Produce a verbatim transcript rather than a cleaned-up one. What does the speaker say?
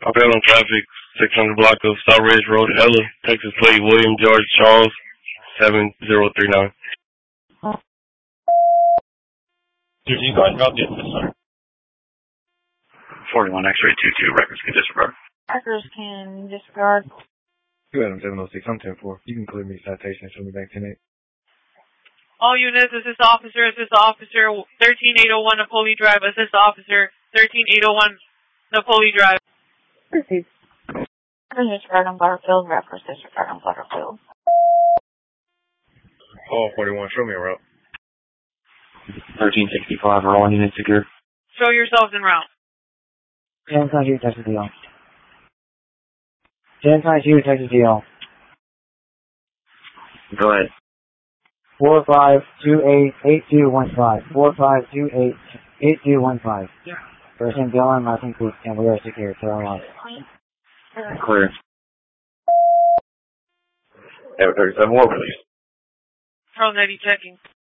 I've on traffic, six hundred block of South Ridge Road, Ella, Texas plate, William George Charles, seven zero three nine. Did you go ahead and drop the office, sir? forty-one X-ray two two, records can disregard. Records can disregard. Go ahead, I'm seven oh six, I'm ten four. You can clear me citation and show me back ten eight. All units, assist officer, assist officer, thirteen eight oh one Napoli Drive, assist officer, thirteen eight oh one Napoli Drive. Proceed. Records disregard on Butterfield, records disregard on Butterfield. Call forty-one, show me a route. thirteen sixty-five, are all units secure? Show yourselves en route. ten twenty-two, Texas D L. ten twenty-two, Texas D L. Go ahead. four five two eight, eight two one five. four five two eight, eight two one five. Person Dylan, Martin Cook, and we are secure. Turn on. Clear. Ever thirty-seven, more, please. Charles eighty checking.